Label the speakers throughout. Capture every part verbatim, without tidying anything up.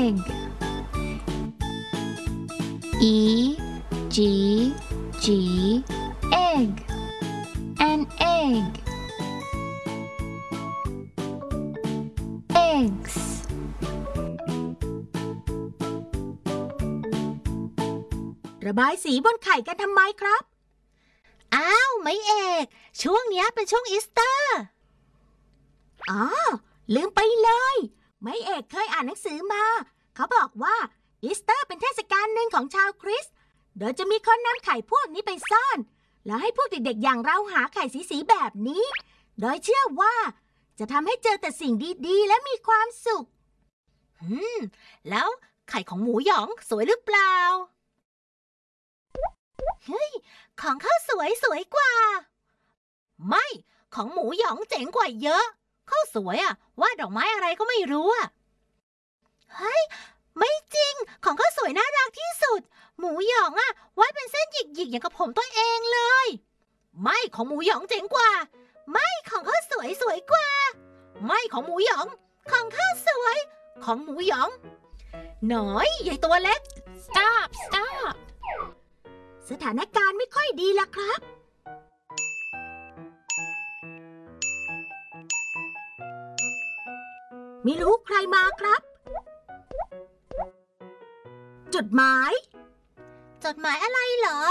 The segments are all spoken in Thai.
Speaker 1: egg. E G G egg. An egg. Eggs.
Speaker 2: ระบายสีบนไข่กันทำไมครับ
Speaker 3: อ้าวไม่เอกช่วงนี้เป็นช่วงอีสเตอร์
Speaker 2: อ๋อลืมไปเลยไม่เอกเคยอ่านหนังสือมาเขาบอกว่าอีสเตอร์เป็นเทศกาลหนึ่งของชาวคริสต์โดยจะมีคนนำไข่พวกนี้ไปซ่อนแล้วให้พวกเด็กๆอย่างเราหาไข่สีๆแบบนี้โดยเชื่อว่าจะทำให้เจอแต่สิ่งดีๆและมีความสุข
Speaker 3: อืมแล้วไข่ของหมูหยองสวยหรือเปล่าเฮ้ยของข้าวสวยสวยกว่าไม่ของหมูหยองเจ๋งกว่าเยอะข้าวสวยอะวาดดอกไม้อะไรก็ไม่รู้อะเฮ้ยไม่จริงของข้าวสวยน่ารักที่สุดหมูหยองอะวาดเป็นเส้นหยิกๆอย่างกับผมตัวเองเลยไม่ของหมูหยองเจ๋งกว่าไม่ของข้าวสวยสวยกว่าไม่ของหมูหยองของข้าวสวยของหมูหยองหน่อยใหญ่ตัวเล็ก
Speaker 1: Stop! Stop!
Speaker 2: สถานการณ์ไม่ค่อยดีละครับไม่รู้ใครมาครับจดหมาย
Speaker 3: จดหมายอะไรเหรอ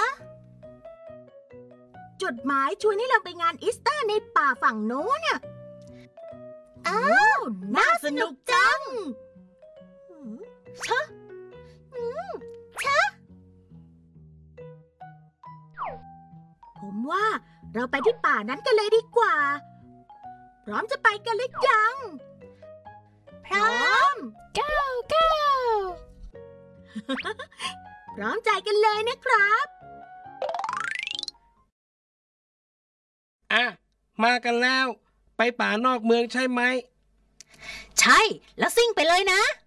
Speaker 2: จดหมายชวนให้เราไปงานอีสเตอร์ในป่าฝั่งโน้นน่ะ
Speaker 3: อ้าวน่าสนุกจังชะชะ
Speaker 2: ผมว่าเราไปที่ป่านั้นกันเลยดีกว่าพร้อมจะไปกันหรือยัง
Speaker 3: พร้อม
Speaker 1: Go! Go!
Speaker 2: พร้อมใจกันเลยนะครับ
Speaker 4: อ่ะมากันแล้วไปป่านอกเมืองใช่ไหม
Speaker 3: ใช่แล้วซิ่งไปเลยนะ